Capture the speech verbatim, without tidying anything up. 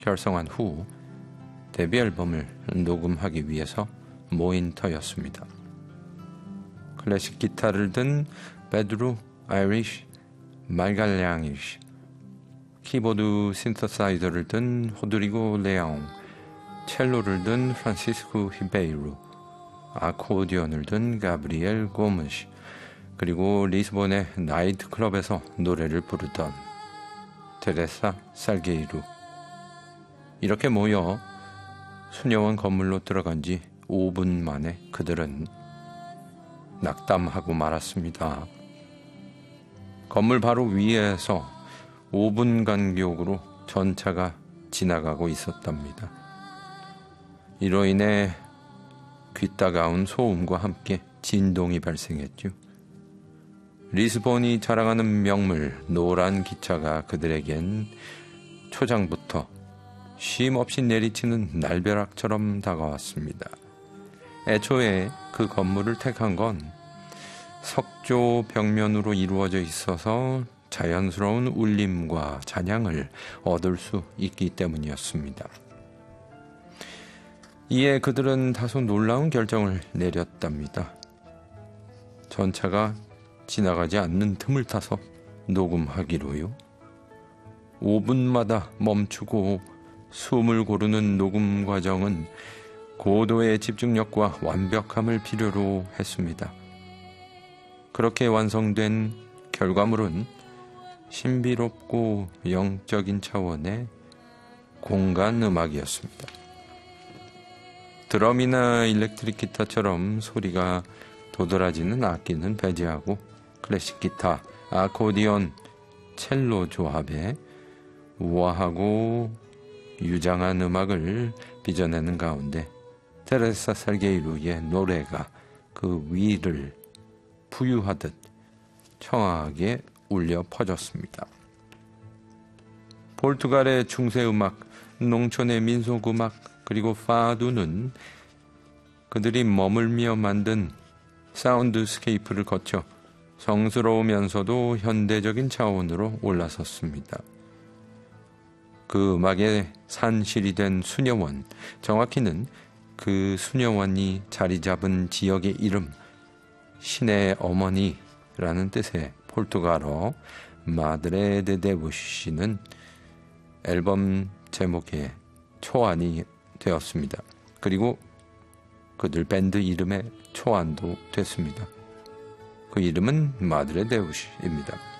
결성한 후 데뷔 앨범을 녹음하기 위해서 모인 터였습니다. 클래식 기타를 든 베드루 아이리쉬 말갈량이쉬, 키보드 신서사이저를 든 호드리고 레옹, 첼로를 든 프란시스코 히베이루, 아코디언을 든 가브리엘 고무시, 그리고 리스본의 나이트클럽에서 노래를 부르던 테레사 살게이루. 이렇게 모여 수녀원 건물로 들어간 지 오 분 만에 그들은 낙담하고 말았습니다. 건물 바로 위에서 오 분 간격으로 전차가 지나가고 있었답니다. 이로 인해 귀따가운 소음과 함께 진동이 발생했죠. 리스본이 자랑하는 명물 노란 기차가 그들에겐 초장부터 쉼없이 내리치는 날벼락처럼 다가왔습니다. 애초에 그 건물을 택한 건 석조 벽면으로 이루어져 있어서 자연스러운 울림과 잔향을 얻을 수 있기 때문이었습니다. 이에 그들은 다소 놀라운 결정을 내렸답니다. 전차가 지나가지 않는 틈을 타서 녹음하기로요. 오 분마다 멈추고 숨을 고르는 녹음 과정은 고도의 집중력과 완벽함을 필요로 했습니다. 그렇게 완성된 결과물은 신비롭고 영적인 차원의 공간 음악이었습니다. 드럼이나 일렉트릭 기타처럼 소리가 도드라지는 악기는 배제하고 클래식 기타, 아코디언, 첼로 조합에 우아하고 유장한 음악을 빚어내는 가운데 테레사 살게이루의 노래가 그 위를 부유하듯 청아하게 울려 퍼졌습니다. 포르투갈의 중세음악, 농촌의 민속음악, 그리고 파두는 그들이 머물며 만든 사운드스케이프를 거쳐 성스러우면서도 현대적인 차원으로 올라섰습니다. 그 음악의 산실이 된 수녀원, 정확히는 그 수녀원이 자리 잡은 지역의 이름, 신의 어머니라는 뜻의 포르투갈어 마드레 데 데부시는 앨범 제목의 초안이 되었습니다. 그리고 그들 밴드 이름의 초안도 됐습니다. 그 이름은 마드레 데부시입니다.